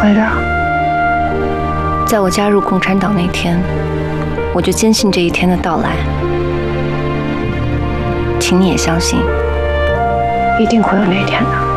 会的。 在我加入共产党那天，我就坚信这一天的到来。请你也相信， 一定会有那天的。